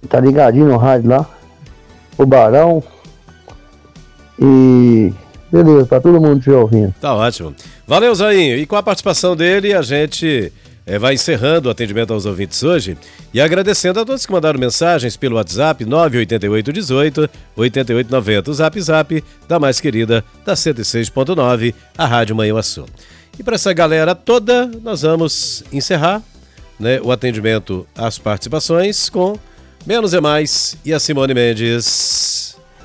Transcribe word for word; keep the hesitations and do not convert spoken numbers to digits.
tá ligadinho no rádio lá. O Barão. E beleza, tá todo mundo te ouvindo. Tá ótimo. Valeu, Zainho. E com a participação dele, a gente é, vai encerrando o atendimento aos ouvintes hoje e agradecendo a todos que mandaram mensagens pelo WhatsApp nove oito oito, dezoito, oitenta e oito noventa, o Zap Zap da mais querida da cento e seis ponto nove, a Rádio Manhuaçu. E para essa galera toda, nós vamos encerrar, né, o atendimento às participações com Menos é Mais e a Simone Mendes.